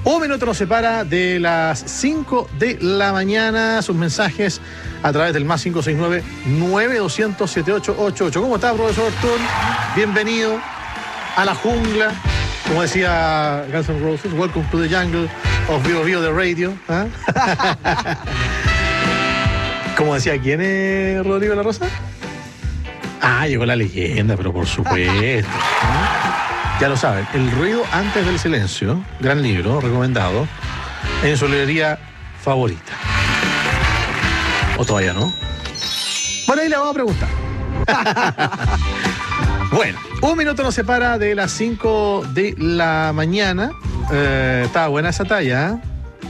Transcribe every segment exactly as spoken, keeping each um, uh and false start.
Un minuto nos separa de las cinco de la mañana. Sus mensajes a través del más cinco seis nueve, nueve dos cero cero, siete ocho ocho ocho. ¿Cómo está, profesor Tun? Bienvenido a la jungla. Como decía Guns N' Roses, welcome to the jungle of Vivo Vivo de Radio. ¿Ah? Como decía, ¿quién es Rodrigo de la Rosa? Ah, llegó la leyenda, pero por supuesto. ¿Ah? Ya lo saben, El ruido antes del silencio, gran libro, recomendado, en su librería favorita. ¿O todavía no? Bueno, ahí le vamos a preguntar. Bueno, un minuto nos separa de las cinco de la mañana. Eh, estaba buena esa talla, ¿eh?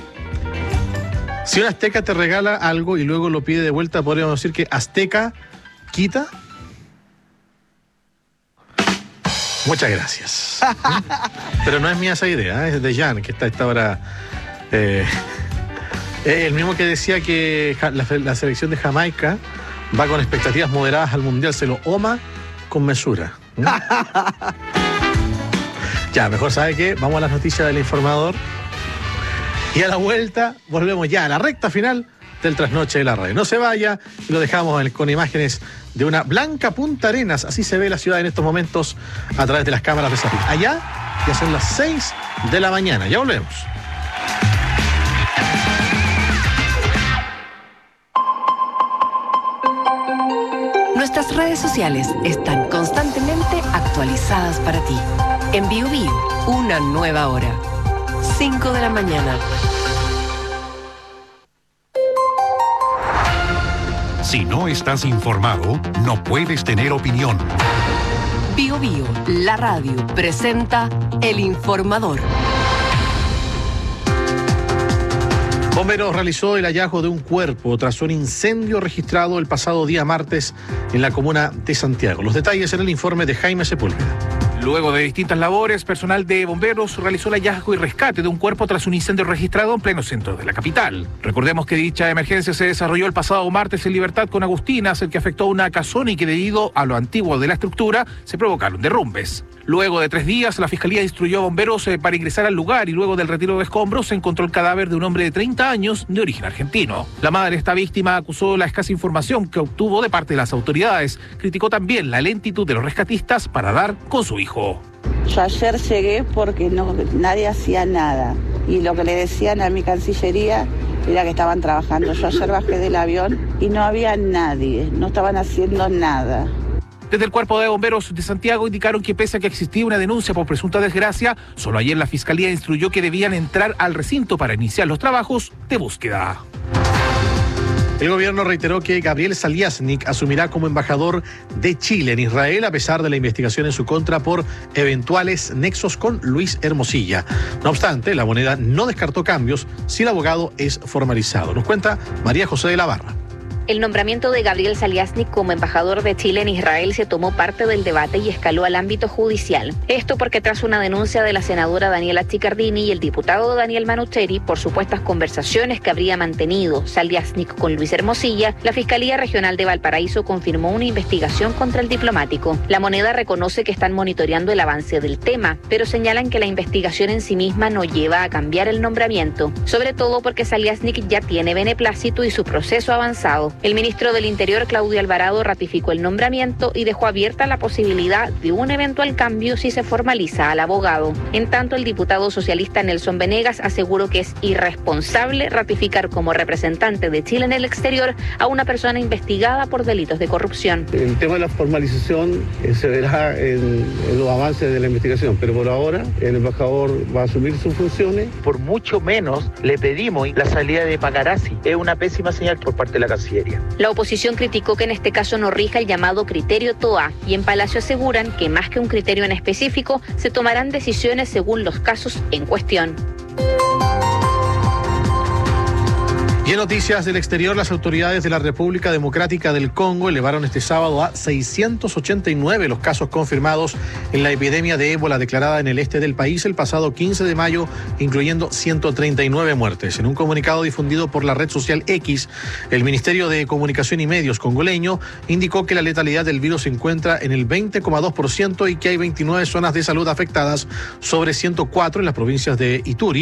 Si un azteca te regala algo y luego lo pide de vuelta, podríamos decir que azteca quita. Muchas gracias. Pero no es mía esa idea, ¿eh? Es de Jan, que está a esta hora. Eh, el mismo que decía que la, la selección de Jamaica va con expectativas moderadas al Mundial, se lo oma con mesura. ¿Mm? Ya, mejor sabe que vamos a las noticias del informador. Y a la vuelta volvemos ya a la recta final del trasnoche de la radio. No se vaya y lo dejamos con imágenes de una blanca Punta Arenas. Así se ve la ciudad en estos momentos a través de las cámaras de Sapi. Allá ya son las seis de la mañana. Ya volvemos. Nuestras redes sociales están constantemente actualizadas para ti. En Bio Bio, una nueva hora. cinco de la mañana. Si no estás informado, no puedes tener opinión. Bio Bio, la radio, presenta El Informador. Bomberos realizó el hallazgo de un cuerpo tras un incendio registrado el pasado día martes en la comuna de Santiago. Los detalles en el informe de Jaime Sepúlveda. Luego de distintas labores, personal de bomberos realizó el hallazgo y rescate de un cuerpo tras un incendio registrado en pleno centro de la capital. Recordemos que dicha emergencia se desarrolló el pasado martes en Libertad con Agustinas, el que afectó a una casona y que debido a lo antiguo de la estructura se provocaron derrumbes. Luego de tres días, la Fiscalía instruyó a bomberos eh, para ingresar al lugar y luego del retiro de escombros se encontró el cadáver de un hombre de treinta años de origen argentino. La madre de esta víctima acusó la escasa información que obtuvo de parte de las autoridades. Criticó también la lentitud de los rescatistas para dar con su hijo. Yo ayer llegué porque no, nadie hacía nada y lo que le decían a mi cancillería era que estaban trabajando. Yo ayer bajé del avión y no había nadie, no estaban haciendo nada. Desde el Cuerpo de Bomberos de Santiago indicaron que pese a que existía una denuncia por presunta desgracia, solo ayer la Fiscalía instruyó que debían entrar al recinto para iniciar los trabajos de búsqueda. El gobierno reiteró que Gabriel Saliasnik asumirá como embajador de Chile en Israel a pesar de la investigación en su contra por eventuales nexos con Luis Hermosilla. No obstante, la moneda no descartó cambios si el abogado es formalizado. Nos cuenta María José de la Barra. El nombramiento de Gabriel Saliasnik como embajador de Chile en Israel se tomó parte del debate y escaló al ámbito judicial. Esto porque tras una denuncia de la senadora Daniela Chiccardini y el diputado Daniel Manucheri por supuestas conversaciones que habría mantenido Saliasnik con Luis Hermosilla, la Fiscalía Regional de Valparaíso confirmó una investigación contra el diplomático. La moneda reconoce que están monitoreando el avance del tema, pero señalan que la investigación en sí misma no lleva a cambiar el nombramiento, sobre todo porque Saliasnik ya tiene beneplácito y su proceso avanzado. El ministro del Interior, Claudio Alvarado, ratificó el nombramiento y dejó abierta la posibilidad de un eventual cambio si se formaliza al abogado. En tanto, el diputado socialista Nelson Venegas aseguró que es irresponsable ratificar como representante de Chile en el exterior a una persona investigada por delitos de corrupción. El tema de la formalización eh, se verá en, en los avances de la investigación, pero por ahora el embajador va a asumir sus funciones. Por mucho menos le pedimos la salida de Pacarazzi. Es una pésima señal por parte de la Cancillería. La oposición criticó que en este caso no rija el llamado criterio T O A y en Palacio aseguran que más que un criterio en específico, se tomarán decisiones según los casos en cuestión. Y en noticias del exterior, las autoridades de la República Democrática del Congo elevaron este sábado a seiscientos ochenta y nueve los casos confirmados en la epidemia de ébola declarada en el este del país el pasado quince de mayo, incluyendo ciento treinta y nueve muertes. En un comunicado difundido por la red social X, el Ministerio de Comunicación y Medios congoleño indicó que la letalidad del virus se encuentra en el veinte coma dos por ciento y que hay veintinueve zonas de salud afectadas sobre ciento cuatro en las provincias de Ituri,